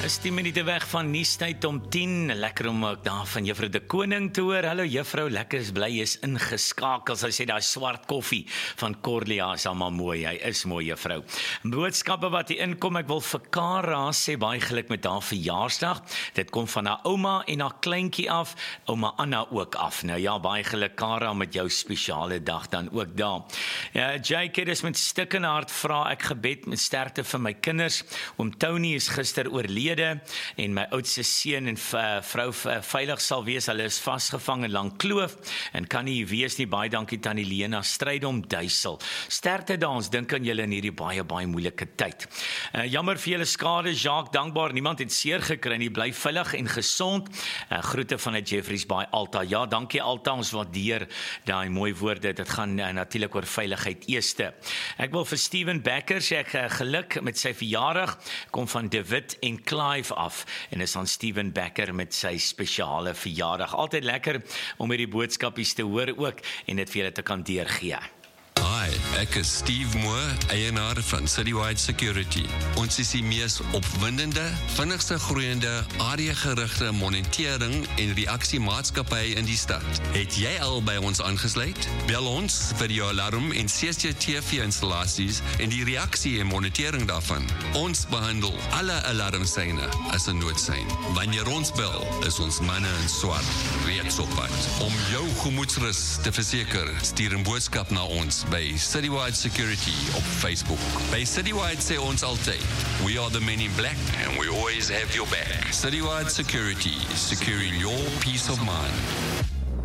Is 10 minute weg van nuustyd om 10. Lekker om ook daar van Juffrou de Koning te hoor. Hallo Juffrou, lekker is bly is ingeskakel. Sy sê daai swart koffie van Corlia is almal mooi. Hy is mooi Juffrou. Boodskappe wat hier inkom, ek wil vir Kara sê baie geluk met haar verjaarsdag. Dit kom van haar ouma en haar kleintjie af, ouma Anna ook af. Nou ja, baie geluk Kara met jou spesiale dag dan ook daar. Ja, JK is met stikkende hart vra ek gebed met sterkte vir my kinders. Oom Tony is gister oorlede en my oudste seun en vrou veilig sal wees. Hulle is vasgevang in Langkloof en kan nie wees nie. Baie dankie Tannie Lena Strydom Duisel. Sterkte daar, ons dink aan julle in hierdie baie moeilike tyd. Jammer vir julle skade, Jacques, dankbaar. Niemand het seer gekry nie. Bly veilig en gesond. Groete van die Jeffreys Bay Alta. Ja, dankie Alta, ons waardeer daai mooi woorde. Dit gaan natuurlik oor veiligheid eerste. Ek wil vir Steven Becker sê ek geluk met sy verjaardag. Kom van David en Clive af en is aan Steven Becker met sy spesiale verjaardag. Altyd lekker om hierdie boodskapies te hoor ook en dit vir julle te kan deurgee. Hi, ek is Steve Moore, eienaar van Citywide Security. Ons is die mees opwindende, vinnigste groeiende, area-gerigte monitering en reaksiemaatskappy in die stad. Het jy al by ons aangesluit? Bel ons vir jou alarm en CCTV-installasies en die reaksie en monitering daarvan. Ons behandel alle alarmsyne as 'n noodsein. Wanneer ons bel, is ons manne in swart reeds op pad. Om jou gemoedsrus te verseker, stuur 'n boodskap na ons by Citywide Security op Facebook. By Citywide sê ons altyd, we are the men in black and we always have your back. Citywide Security, securing your peace of mind.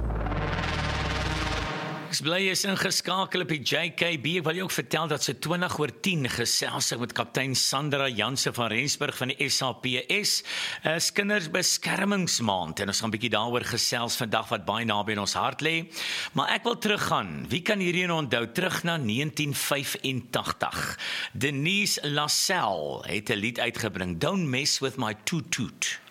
Ek bly is ingeskakel op die JKB. Ek wil jou ook vertel dat sy 20 oor 10 gesels met kaptein Sandra Jansen van Rensburg van die SAPS. Is kindersbeskermingsmaand en ons gaan 'n bietjie daaroor gesels vandag wat baie naby in ons hart lê. Maar ek wil teruggaan. Wie kan hierdie onthou? Terug na 1985. Denise Lasalle het 'n lied uitgebring, Don't Mess With My Toot Toot.